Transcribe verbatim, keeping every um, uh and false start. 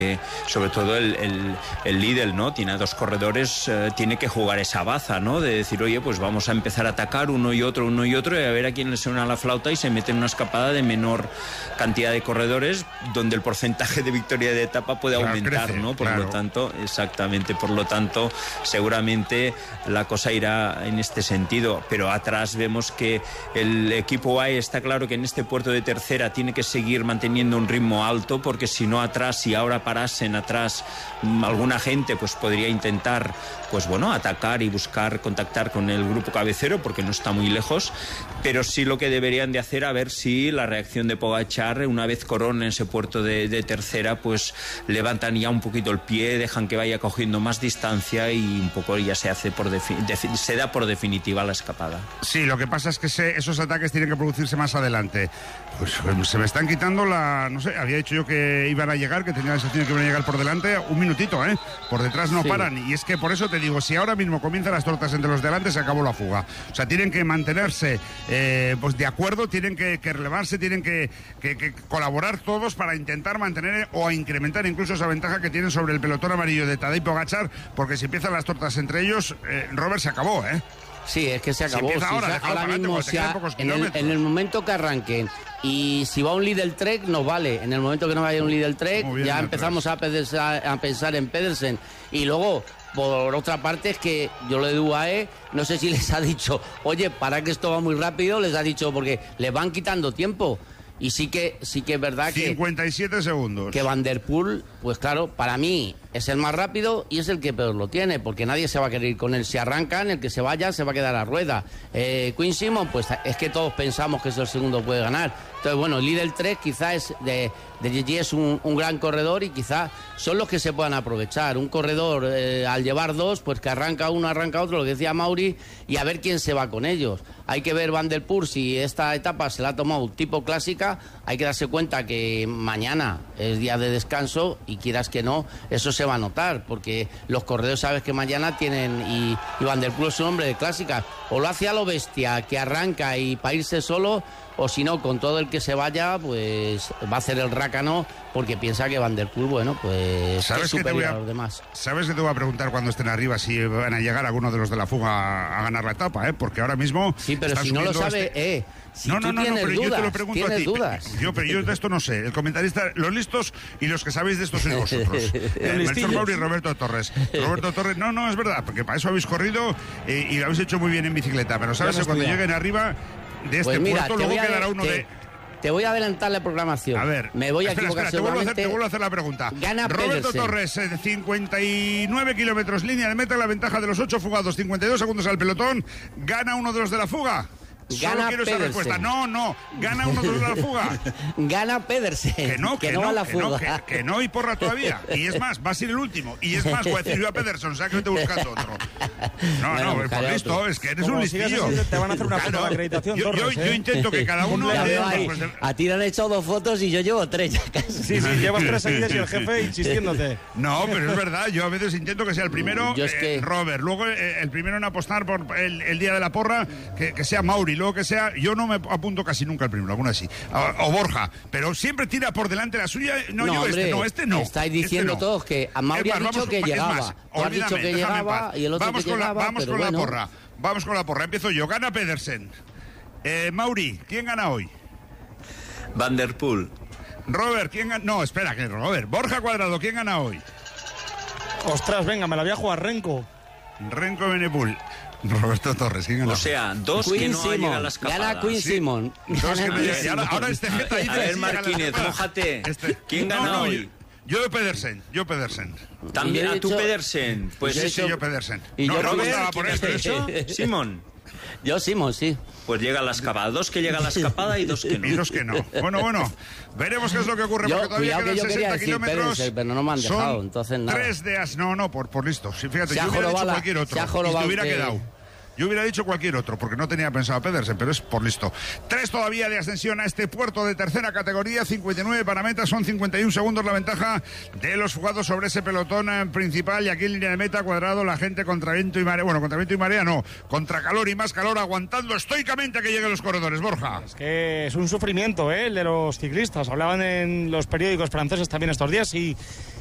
sobre todo el, el, el líder, ¿no? Tiene a dos corredores, eh, tiene que jugar esa baza, ¿no? De decir, oye, pues vamos a empezar a atacar uno y otro, uno y otro, y a ver a quién le suena la flauta y se mete en una escapada de menor cantidad de corredores, donde el porcentaje de victoria de etapa puede claro, aumentar, crece, ¿no? Por claro. lo tanto, exactamente, por lo tanto, seguramente la cosa irá en este sentido, pero atrás vemos que el equipo A E está claro que en este puerto de tercera tiene que seguir manteniendo un ritmo alto, porque si no atrás, si ahora parasen atrás alguna gente, pues podría intentar, pues bueno, atacar y buscar contactar con el grupo cabecero, porque no está muy lejos, pero sí lo que deberían de hacer, a ver si la reacción de Pogačar, una vez coronen ese puerto de, de tercera, pues levantan ya un poquito el pie, dejan que vaya cogiendo más distancia y un poco ya se hace por defi- defi- se da por definitiva la escapada. Sí, lo que pasa es que se, esos ataques tienen que producirse más adelante. Pues se me están quitando la... no sé, había dicho yo que iban a llegar, que tenía la sensación de que iban a llegar por delante, un minutito, ¿eh? Por detrás no sí. paran, y es que por eso te digo, si ahora mismo comienzan las tortas entre los delante, se acabó la fuga. O sea, tienen que mantenerse eh, pues de acuerdo, tienen que, que relevarse, tienen que, que, que colaborar todos para intentar mantener o a incrementar incluso esa ventaja que tienen sobre el pelotón amarillo de Tadej Pogačar, porque si empiezan las tortas entre ellos, eh, Robert, se acabó, ¿eh? Sí, es que se acabó. Si sí, ahora, se, ahora mismo, se ha, en, el, en el momento que arranquen y si va un líder Trek, nos vale. En el momento que no vaya un líder Trek, ya empezamos a pensar, a pensar en Pedersen. Y luego, por otra parte, es que yo lo de U A E, no sé si les ha dicho, oye, para que esto va muy rápido, les ha dicho, porque les van quitando tiempo. Y sí que sí que es verdad que... cincuenta y siete segundos. Que Van der Poel, pues claro, para mí es el más rápido y es el que peor lo tiene, porque nadie se va a querer ir con él. Si arrancan, el que se vaya se va a quedar a rueda. Eh, Quinn Simmons, pues es que todos pensamos que es el segundo puede ganar. Entonces, bueno, el líder tres quizás es de, de G G es un, un gran corredor y quizás son los que se puedan aprovechar. Un corredor, eh, al llevar dos, pues que arranca uno, arranca otro, lo que decía Mauri, y a ver quién se va con ellos. Hay que ver Van der Poel, si esta etapa se la ha tomado tipo clásica, hay que darse cuenta que mañana es día de descanso y quieras que no, eso se va a notar, porque los corredores sabes que mañana tienen, y, y Van der Poel es un hombre de clásica, o lo hace a lo bestia, que arranca y para irse solo, o si no, con todo el que se vaya, pues va a hacer el rácano, porque piensa que Van der Poel, bueno, pues ¿sabes es superior que te voy a, a los demás. ¿Sabes que te voy a preguntar cuando estén arriba si van a llegar algunos de los de la fuga a ganar la etapa, eh? Porque ahora mismo... Sí, pero si no lo sabe, este... eh... Si no, tú no, no, tienes no, pero dudas, yo te lo pregunto a ti. Dudas. Yo, pero yo de esto no sé. El comentarista, los listos y los que sabéis de esto sois vosotros. eh, Melchor Mauri y Roberto Torres. Roberto Torres, no, no, es verdad, porque para eso habéis corrido eh, y lo habéis hecho muy bien en bicicleta. Pero sabes que cuando lleguen arriba de este pues mira, puerto, luego quedará de, uno te, de... Te voy a adelantar la programación. A ver, me voy a espera, equivocar espera, te vuelvo, a hacer, te seguramente. vuelvo a hacer la pregunta. Gana Roberto Pedersen. Torres, eh, cincuenta y nueve kilómetros, línea de meta, la ventaja de los ocho fugados, cincuenta y dos segundos al pelotón. ¿Gana uno de los de la fuga? Gana Solo quiero esa Pedersen. respuesta. No, no. Gana uno de los de la fuga. Gana Pedersen. Que no, que, que no, no, a la que fuga. No, que, que no y porra todavía. Y es más, va a ser el último. Y es más, voy a decir yo a Pedersen, o sea que vete buscando otro. No, bueno, no, por listo, otro. Es que eres como un listillo. Así, te van a hacer una foto de acreditación, yo, Torres, yo, ¿eh? yo intento que cada uno... de, ahí, pues, de... A ti le han hecho dos fotos y yo llevo tres ya casi. Sí, sí, llevas tres seguidas y el jefe insistiéndote. No, pero es verdad, yo a veces intento que sea el primero es que... eh, Robert, luego eh, el primero en apostar por el, el día de la porra, que, que sea Mauri, luego que sea... Yo no me apunto casi nunca al primero, alguna así. O, o Borja, pero siempre tira por delante la suya. No, no yo hombre, este no, este no. Estáis diciendo este no. todos que a Mauri ha dicho vamos, que llegaba. Más, Tú has dicho que llegaba y el otro vamos que con llegaba, la, Vamos pero con bueno. la porra. Vamos con la porra. Empiezo yo. Gana Pedersen. Eh, Mauri, ¿quién gana hoy? Van der Poel. Robert, ¿quién gana? No, espera, que Robert. Borja Cuadrado, ¿quién gana hoy? Ostras, venga, me la voy a jugar Renko. Renko Benepul. Roberto Torres, ¿quién gana? O sea, dos Quinn que no Simmons. llegan a la escapada. Gana Quinn Sí. Simmons. Dos que no llegan. Y ahora, ahora este Geta dice... A ver, sí, Marquínez, gana la mójate. Este... ¿Quién no, gana no, hoy? Yo, yo Pedersen, yo Pedersen. También yo he a tu dicho- Pedersen. Pues sí, eso. sí, yo Pedersen. Y no, yo no Robert, estaba por ¿quién eso. has dicho? Simón. Yo Simón, sí. Pues llega a la escapada. Dos que llega a la escapada y dos que no. Y dos que no. Bueno, bueno, veremos qué es lo que ocurre, Yo, porque todavía cuidado que quedan yo quería sesenta decir kilómetros. Pedersen, pero no me han dejado, Son entonces nada. tres de as... No, no, por, por listo. Sí, fíjate, Se ha yo hubiera dicho jorobado la- cualquier otro. se ha Y jorobado te hubiera que- quedado. Yo hubiera dicho cualquier otro, porque no tenía pensado a Pedersen, pero es por listo. Tres todavía de ascensión a este puerto de tercera categoría, cincuenta y nueve para meta, son cincuenta y un segundos la ventaja de los fugados sobre ese pelotón eh, principal. Y aquí en línea de meta, Cuadrado, la gente contra viento y marea. Bueno, contra viento y marea no, contra calor y más calor, aguantando estoicamente a que lleguen los corredores. Borja. Es que es un sufrimiento, ¿eh? El de los ciclistas. Hablaban en los periódicos franceses también estos días y...